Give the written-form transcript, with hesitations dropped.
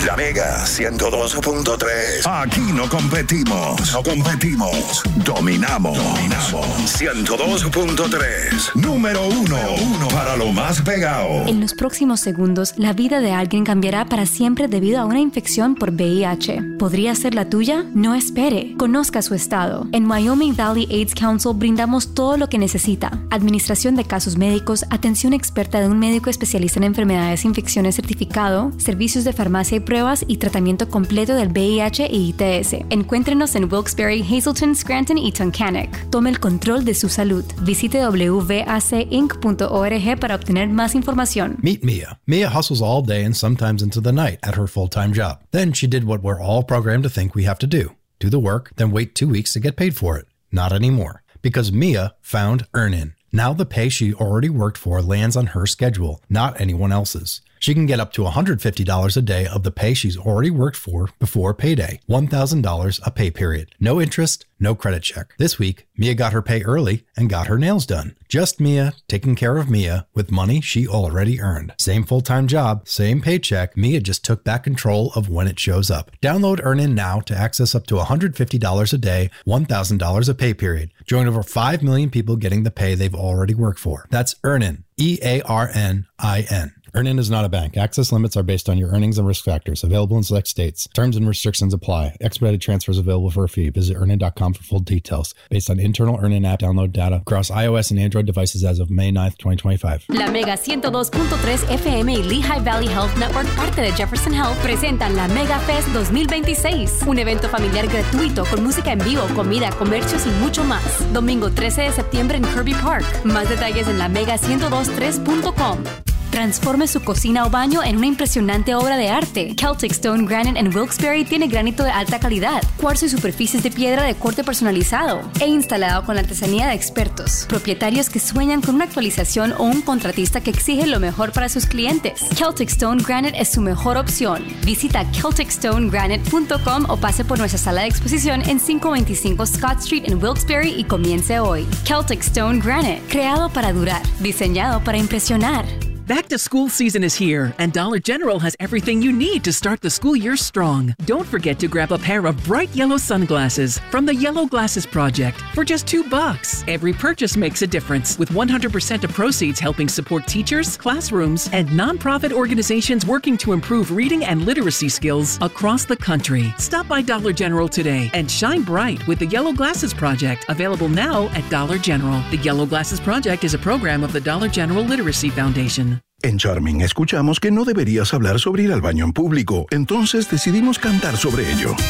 La Mega 102.3. Aquí no competimos. Dominamos. 102.3. Número uno para lo más pegado. En los próximos segundos, la vida de alguien cambiará para siempre debido a una infección por VIH. ¿Podría ser la tuya? No espere. Conozca su estado. En Wyoming Valley AIDS Council brindamos todo lo que necesita. Administración de casos médicos, atención experta de un médico especialista en enfermedades e infecciones certificado, servicios de farmacia y pruebas y tratamiento completo del VIH e ITS. Encuéntrenos en Wilkes-Barre, Hazleton, Scranton y Tunkhannock. Tome el control de su salud. Visite wvacinc.org para obtener más información. Meet Mia. Mia hustles all day and sometimes into the night at her full-time job. Then she did what we're all programmed to think we have to do. Do the work, then wait 2 weeks to get paid for it. Not anymore. Because Mia found Earnin. Now the pay she already worked for lands on her schedule, not anyone else's. She can get up to $150 a day of the pay she's already worked for before payday. $1,000 a pay period. No interest, no credit check. This week, Mia got her pay early and got her nails done. Just Mia taking care of Mia with money she already earned. Same full-time job, same paycheck. Mia just took back control of when it shows up. Download Earnin now to access up to $150 a day, $1,000 a pay period. Join over 5 million people getting the pay they've already worked for. That's Earnin. EARNIN. Earnin is not a bank. Access limits are based on your earnings and risk factors. Available in select states. Terms and restrictions apply. Expedited transfers available for a fee. Visit Earnin.com for full details. Based on internal Earnin app download data across iOS and Android devices as of May 9th, 2025. La Mega 102.3 FM y Lehigh Valley Health Network, parte de Jefferson Health, presentan la Mega Fest 2026. Un evento familiar gratuito con música en vivo, comida, comercios y mucho más. Domingo 13 de septiembre en Kirby Park. Más detalles en lamega1023.com. Transforme su cocina o baño en una impresionante obra de arte. Celtic Stone Granite en Wilkes-Barre tiene granito de alta calidad, cuarzo y superficies de piedra de corte personalizado e instalado con la artesanía de expertos. Propietarios que sueñan con una actualización o un contratista que exige lo mejor para sus clientes. Celtic Stone Granite es su mejor opción. Visita CelticStoneGranite.com o pase por nuestra sala de exposición en 525 Scott Street en Wilkes-Barre y comience hoy. Celtic Stone Granite, creado para durar, diseñado para impresionar. Back to school season is here, and Dollar General has everything you need to start the school year strong. Don't forget to grab a pair of bright yellow sunglasses from the Yellow Glasses Project for just $2. Every purchase makes a difference, with 100% of proceeds helping support teachers, classrooms, and nonprofit organizations working to improve reading and literacy skills across the country. Stop by Dollar General today and shine bright with the Yellow Glasses Project, available now at Dollar General. The Yellow Glasses Project is a program of the Dollar General Literacy Foundation. En Charming escuchamos que no deberías hablar sobre ir al baño en público, entonces decidimos cantar sobre ello.